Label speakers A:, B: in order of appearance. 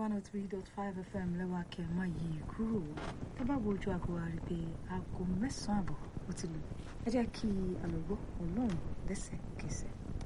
A: 103.5 FM lẹ́wà kẹ́ ẹ̀ má yí kúrò tẹ́ bá wo ojú aago wa rí pé aago 9:00 àbọ̀ ó ti lù ẹ jẹ́ kí alògbó Ọlọ́run lẹ́sẹ̀kẹsẹ̀.